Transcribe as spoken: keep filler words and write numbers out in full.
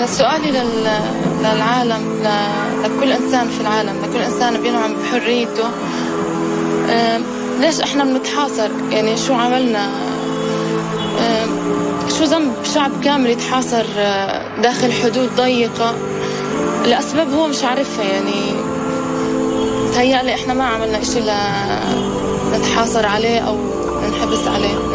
سؤالي لل... للعالم، ل... لكل إنسان في العالم، لكل إنسان بينعم بحريته، أه... ليش إحنا بنتحاصر؟ يعني شو عملنا؟ أه... شو ذنب شعب كامل يتحاصر داخل حدود ضيقة لأسباب هو مش عارفها؟ يعني تهيألي إحنا ما عملنا إشي لنتحاصر عليه أو نحبس عليه.